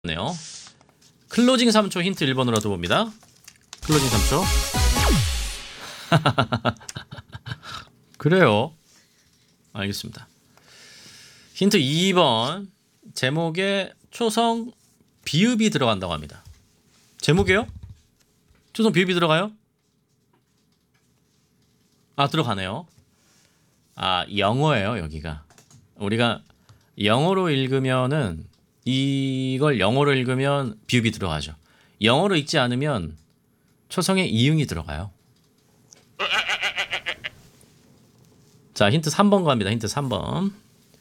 네요. 클로징 3초 힌트 1번으로 봅니다. 클로징 3초. 그래요. 알겠습니다. 힌트 2번. 제목에 초성 비읍이 들어간다고 합니다. 제목이요? 초성 비읍이 들어가요? 아, 들어가네요. 아, 영어예요, 여기가. 우리가 영어로 읽으면은 이걸 영어로 읽으면 비읍이 들어가죠. 영어로 읽지 않으면 초성에 이응이 들어가요. 자, 힌트 3번 갑니다. 힌트 3번.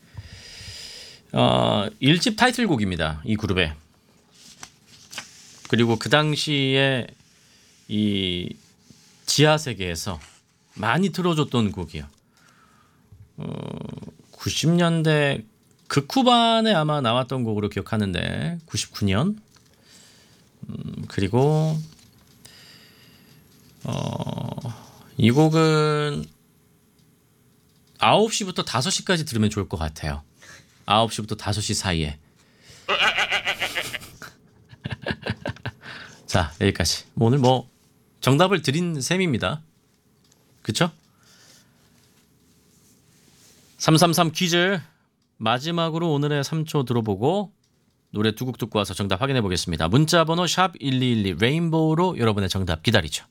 1집 타이틀곡입니다. 이 그룹의. 그리고 그 당시에 이 지하세계에서 많이 틀어줬던 곡이요. 90년대 극후반에 아마 나왔던 곡으로 기억하는데 99년. 그리고 이 곡은 9시부터 5시까지 들으면 좋을 것 같아요. 9시부터 5시 사이에. 자, 여기까지. 오늘 뭐 정답을 드린 셈입니다. 그쵸? 333 퀴즈 마지막으로 오늘의 3초 들어보고 노래 두 곡 듣고 와서 정답 확인해 보겠습니다. 문자 번호 샵 1212 레인보우로 여러분의 정답 기다리죠.